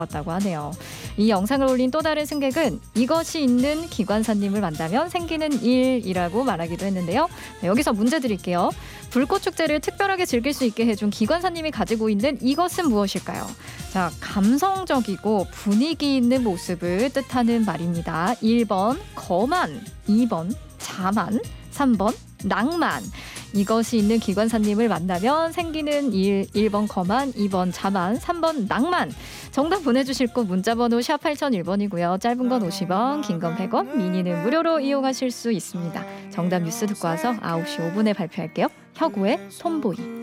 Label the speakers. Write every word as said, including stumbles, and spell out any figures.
Speaker 1: 왔다고 하네요. 이 영상을 올린 또 다른 승객은 이것이 있는 기관사님을 만나면 생기는 일이라고 말하기도 했는데요. 네, 여기서 문제 드릴게요. 불꽃축제를 특별하게 즐길 수 있게 해준 기관사님이 가지고 있는 이것은 무엇일까요? 자, 감성적이고 분위기 있는 모습을 뜻하는 말입니다. 일 번 거만, 이 번 자만, 삼 번 낭만. 이것이 있는 기관사님을 만나면 생기는 일, 일 번 거만, 이 번 자만, 삼 번 낭만. 정답 보내주실 곳 문자번호 샵 팔공공일 번이고요. 짧은 건 오십 원, 긴 건 백 원, 미니는 무료로 이용하실 수 있습니다. 정답 뉴스 듣고 와서 아홉 시 오 분에 발표할게요. 혁우의 톰보이.